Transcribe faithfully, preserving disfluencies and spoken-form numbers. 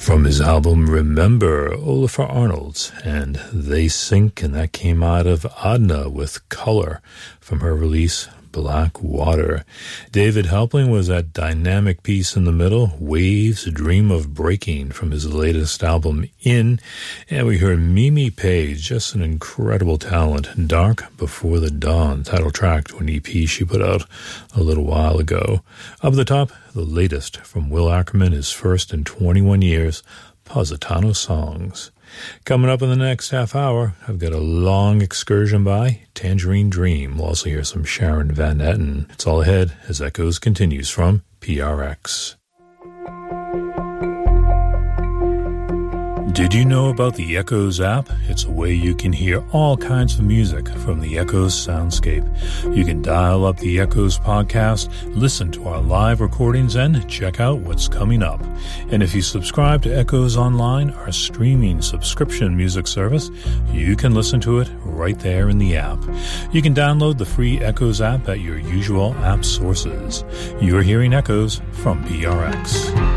From his album Remember, Olafur Arnalds and They Sink, and that came out of Adna with Color from her release Black Water. David Helpling was that dynamic piece in the middle, Waves Dream of Breaking, from his latest album In. And we heard Mimi Page, just an incredible talent, Dark Before the Dawn, title track to an E P she put out a little while ago. Up at the top, the latest from Will Ackerman, his first in twenty-one years, Positano Songs. Coming up in the next half hour, I've got a long excursion by Tangerine Dream. We'll also hear some Sharon Van Etten. It's all ahead as Echoes continues from P R X. Did you know about the Echoes app? It's a way you can hear all kinds of music from the Echoes soundscape. You can dial up the Echoes podcast, listen to our live recordings, and check out what's coming up. And if you subscribe to Echoes Online, our streaming subscription music service, you can listen to it right there in the app. You can download the free Echoes app at your usual app sources. You're hearing Echoes from P R X.